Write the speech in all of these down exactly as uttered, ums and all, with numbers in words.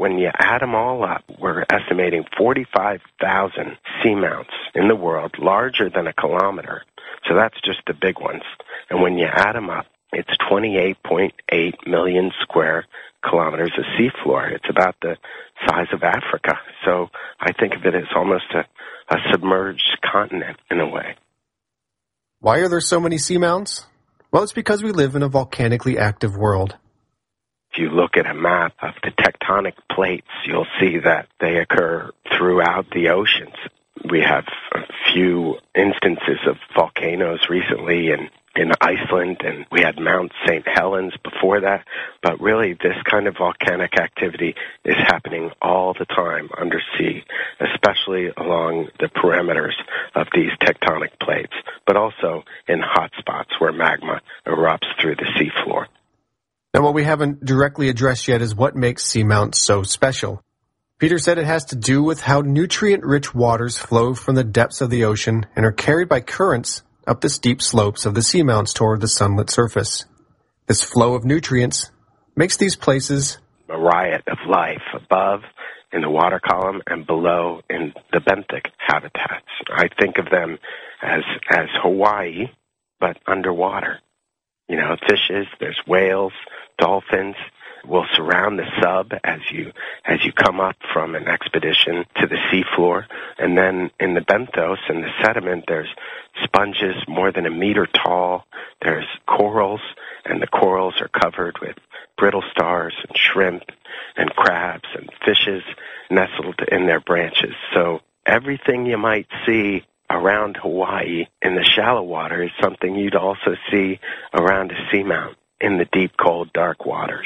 When you add them all up, we're estimating forty-five thousand seamounts in the world, larger than a kilometer. So that's just the big ones. And when you add them up, it's twenty-eight point eight million square kilometers of seafloor. It's about the size of Africa. So I think of it as almost a, a submerged continent in a way. Why are there so many seamounts? Well, it's because we live in a volcanically active world. If you look at a map of the tectonic plates, you'll see that they occur throughout the oceans. We have a few instances of volcanoes recently in, in Iceland, and we had Mount Saint Helens before that. But really, this kind of volcanic activity is happening all the time undersea, especially along the perimeters of these tectonic plates, but also in hot spots where magma erupts through the seafloor. Now, what we haven't directly addressed yet is what makes seamounts so special. Peter said it has to do with how nutrient-rich waters flow from the depths of the ocean and are carried by currents up the steep slopes of the seamounts toward the sunlit surface. This flow of nutrients makes these places a riot of life above in the water column and below in the benthic habitats. I think of them as, as Hawaii, but underwater. You know, fishes, there's whales, dolphins will surround the sub as you as you come up from an expedition to the seafloor. And then in the benthos, in the sediment, there's sponges more than a meter tall. There's corals, and the corals are covered with brittle stars and shrimp and crabs and fishes nestled in their branches. So everything you might see around Hawaii in the shallow water is something you'd also see around a seamount in the deep, cold, dark waters.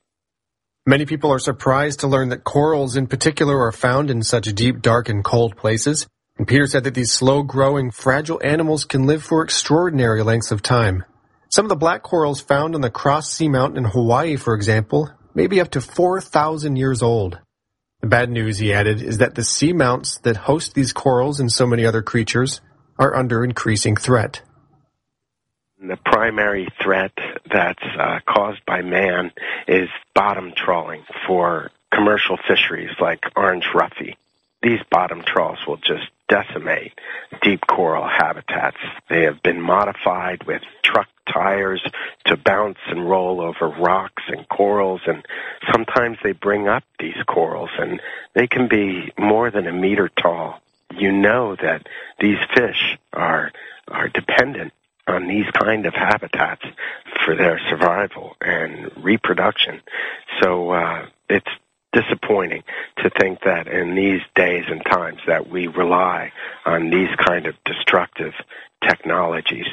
Many people are surprised to learn that corals in particular are found in such deep, dark, and cold places. And Peter said that these slow-growing, fragile animals can live for extraordinary lengths of time. Some of the black corals found on the Cross Seamount in Hawaii, for example, may be up to four thousand years old. The bad news, he added, is that the seamounts that host these corals and so many other creatures are under increasing threat. The primary threat that's uh, caused by man is bottom trawling for commercial fisheries like orange roughy. These bottom trawls will just decimate deep coral habitats. They have been modified with truck tires to bounce and roll over rocks and corals, and sometimes they bring up these corals, and they can be more than a meter tall. You know that these fish are are dependent on these kind of habitats for their survival and reproduction. So uh, it's disappointing to think that in these days and times that we rely on these kind of destructive technologies.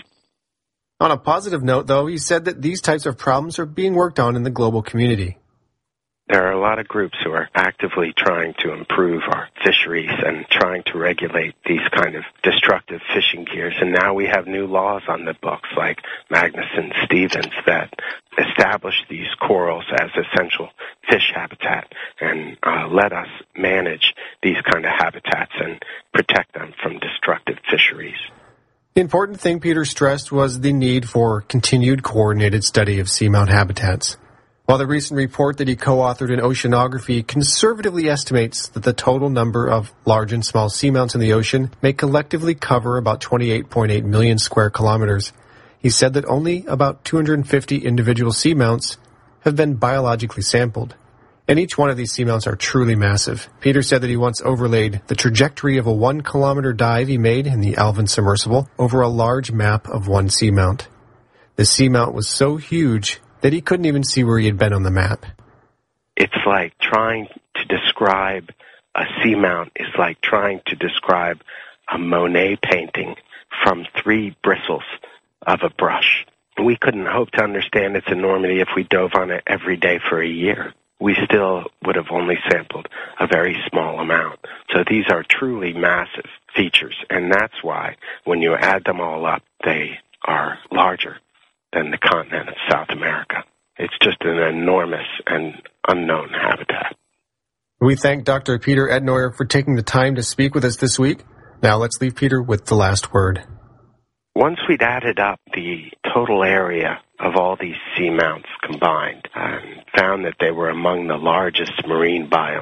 On a positive note, though, he said that these types of problems are being worked on in the global community. There are a lot of groups who are actively trying to improve our fisheries and trying to regulate these kind of destructive fishing gears. And now we have new laws on the books like Magnuson-Stevens that establish these corals as essential fish habitat and uh, let us manage these kind of habitats and protect them from destructive fisheries. The important thing Peter stressed was the need for continued coordinated study of seamount habitats. While the recent report that he co-authored in Oceanography conservatively estimates that the total number of large and small seamounts in the ocean may collectively cover about twenty-eight point eight million square kilometers, he said that only about two hundred fifty individual seamounts have been biologically sampled. And each one of these seamounts are truly massive. Peter said that he once overlaid the trajectory of a one-kilometer dive he made in the Alvin submersible over a large map of one seamount. The seamount was so huge that he couldn't even see where he had been on the map. It's like trying to describe a seamount is like trying to describe a Monet painting from three bristles of a brush. We couldn't hope to understand its enormity if we dove on it every day for a year. We still would have only sampled a very small amount. So these are truly massive features, and that's why when you add them all up, they are larger than the continent of South America. It's just an enormous and unknown habitat. We thank Doctor Peter Ednoyer for taking the time to speak with us this week. Now let's leave Peter with the last word. Once we'd added up the total area of all these seamounts combined and found that they were among the largest marine biomes.